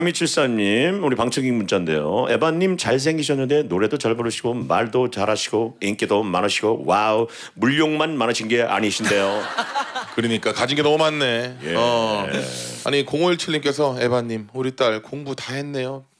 3273님 우리 방청객 문자인데요. 에바님 잘생기셨는데 노래도 잘 부르시고 말도 잘하시고 인기도 많으시고 와우 물욕만 많으신 게 아니신데요. 그러니까 가진 게 너무 많네. 예. 아니 0517님께서 에바님 우리 딸 공부 다 했네요.